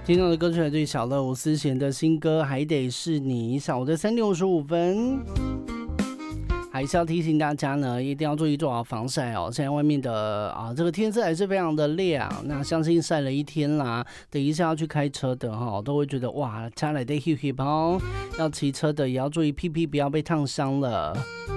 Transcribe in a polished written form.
听到的歌曲来自于小乐伍思贤的新歌《还得是你》。下午的3点55分，还是要提醒大家呢，一定要注意做好防晒哦。现在外面的这个天色还是非常的亮，那相信晒了一天啦，等一下要去开车的都会觉得哇，车来得 hip hip 哦。要骑车的也要注意屁屁不要被烫伤了。